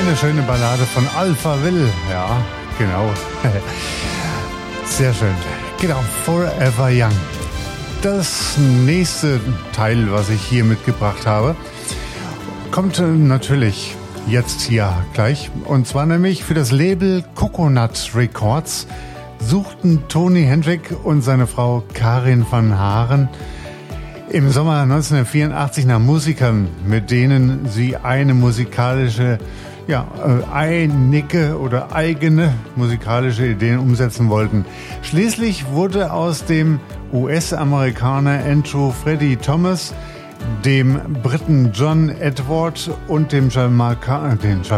Eine schöne Ballade von Alpha Will. Ja, genau. Sehr schön. Genau, Forever Young. Das nächste Teil, was ich hier mitgebracht habe, kommt natürlich jetzt hier gleich. Und zwar nämlich für das Label Coconut Records suchten Tony Hendrik und seine Frau Karin van Haren im Sommer 1984 nach Musikern, mit denen sie eine musikalische, einige oder eigene musikalische Ideen umsetzen wollten. Schließlich wurde aus dem US-Amerikaner Andrew Freddie Thomas, dem Briten John Edward und dem Jamaikaner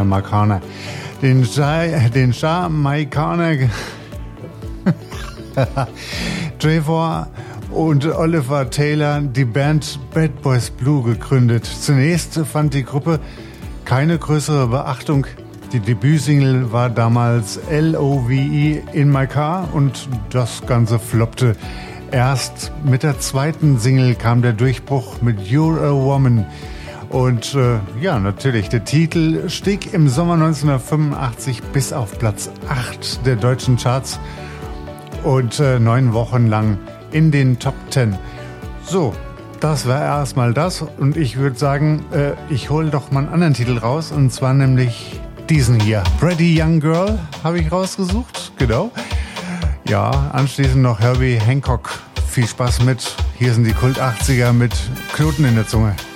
Trevor und Oliver Taylor die Band Bad Boys Blue gegründet. Zunächst fand die Gruppe keine größere Beachtung. Die Debütsingle war damals Love in My Car und das Ganze floppte. Erst mit der zweiten Single kam der Durchbruch mit You're a Woman. Und natürlich, der Titel stieg im Sommer 1985 bis auf Platz 8 der deutschen Charts und 9 Wochen lang in den Top 10. So, das war erstmal das. Und ich würde sagen, ich hole doch mal einen anderen Titel raus. Und zwar nämlich diesen hier. Pretty Young Girl habe ich rausgesucht. Genau. Ja, anschließend noch Herbie Hancock. Viel Spaß mit. Hier sind die Kult 80er mit Knoten in der Zunge.